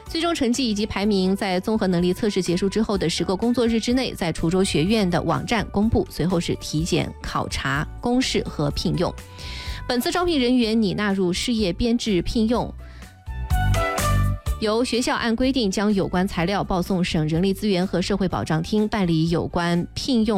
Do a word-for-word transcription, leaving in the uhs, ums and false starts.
最终成绩以及排名在综合能力测试结束之后的十个工作日之内，在滁州学院的网站公布，随后是体检、考察、公示和聘用。本次招聘人员拟纳入事业编制聘用，由学校按规定将有关材料报送省人力资源和社会保障厅办理有关聘用